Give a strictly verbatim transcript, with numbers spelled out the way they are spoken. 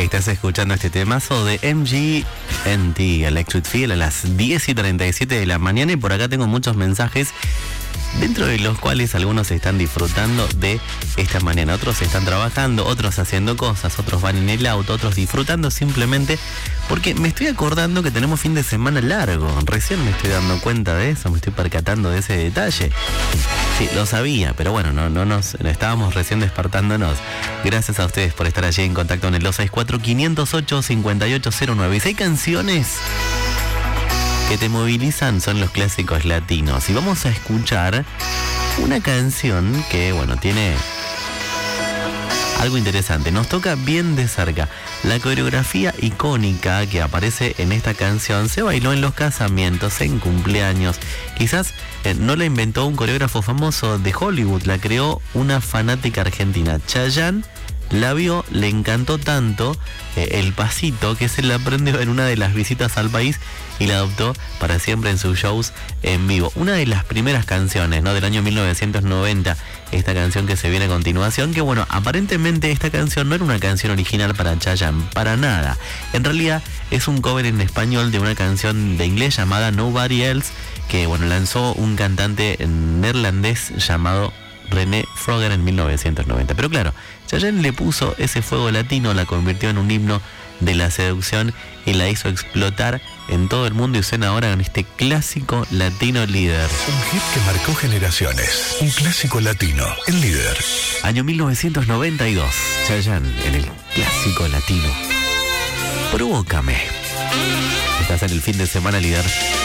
Estás escuchando este temazo de M G M T, Electric Feel, a las diez y treinta y siete de la mañana, y por acá tengo muchos mensajes, dentro de los cuales algunos están disfrutando de esta mañana, otros están trabajando, otros haciendo cosas, otros van en el auto, otros disfrutando simplemente porque me estoy acordando que tenemos fin de semana largo. Recién me estoy dando cuenta de eso, me estoy percatando de ese detalle. Sí, lo sabía, pero bueno, no, no nos estábamos recién despertándonos. Gracias a ustedes por estar allí en contacto en el dos seis cuatro, cinco cero ocho, cinco ocho cero nueve. Y si hay canciones que te movilizan, son los clásicos latinos. Y vamos a escuchar una canción que, bueno, tiene algo interesante. Nos toca bien de cerca. La coreografía icónica que aparece en esta canción se bailó en los casamientos, en cumpleaños. Quizás eh, no la inventó un coreógrafo famoso de Hollywood, la creó una fanática argentina. Chayanne la vio, le encantó tanto eh, el pasito que se la aprendió en una de las visitas al país y la adoptó para siempre en sus shows en vivo. Una de las primeras canciones, ¿no?, del año mil novecientos noventa, esta canción que se viene a continuación, que bueno, aparentemente esta canción no era una canción original para Chayanne, para nada. En realidad es un cover en español de una canción de inglés llamada Nobody Else, que bueno, lanzó un cantante neerlandés llamado René Froger en mil novecientos noventa. Pero claro, Chayanne le puso ese fuego latino, la convirtió en un himno de la seducción y la hizo explotar en todo el mundo, y suena ahora en este clásico latino líder. Un hit que marcó generaciones, un clásico latino, el líder. Año mil novecientos noventa y dos, Chayanne en el clásico latino. Provócame. Estás en el fin de semana líder.